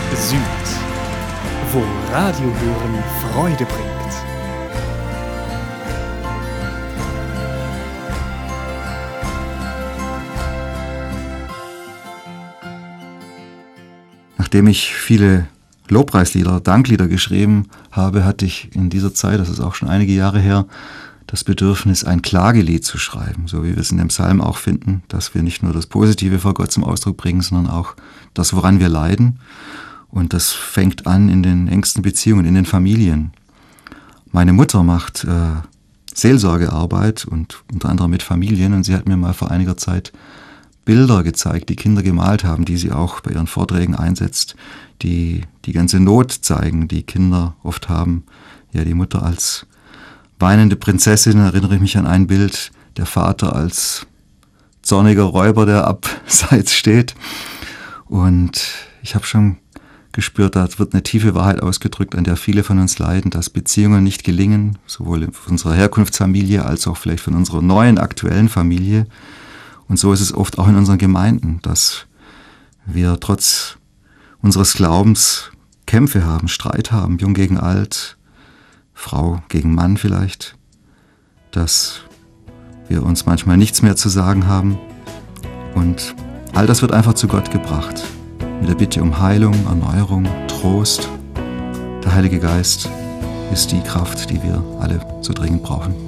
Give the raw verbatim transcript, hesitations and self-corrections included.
Süd, wo Radio hören Freude bringt. Nachdem ich viele Lobpreislieder, Danklieder geschrieben habe, hatte ich in dieser Zeit, das ist auch schon einige Jahre her, das Bedürfnis, ein Klagelied zu schreiben, so wie wir es in dem Psalm auch finden, dass wir nicht nur das Positive vor Gott zum Ausdruck bringen, sondern auch das, woran wir leiden. Und das fängt an in den engsten Beziehungen, in den Familien. Meine Mutter macht äh, Seelsorgearbeit und unter anderem mit Familien, und sie hat mir mal vor einiger Zeit Bilder gezeigt, die Kinder gemalt haben, die sie auch bei ihren Vorträgen einsetzt, die die ganze Not zeigen, die Kinder oft haben. Ja, die Mutter als weinende Prinzessin, erinnere ich mich an ein Bild, der Vater als zorniger Räuber, der abseits steht. Und ich habe schon gespürt, da wird eine tiefe Wahrheit ausgedrückt, an der viele von uns leiden, dass Beziehungen nicht gelingen, sowohl in unserer Herkunftsfamilie als auch vielleicht von unserer neuen, aktuellen Familie. Und so ist es oft auch in unseren Gemeinden, dass wir trotz unseres Glaubens Kämpfe haben, Streit haben, jung gegen alt, Frau gegen Mann vielleicht, dass wir uns manchmal nichts mehr zu sagen haben. Und all das wird einfach zu Gott gebracht, mit der Bitte um Heilung, Erneuerung, Trost. Der Heilige Geist ist die Kraft, die wir alle so dringend brauchen.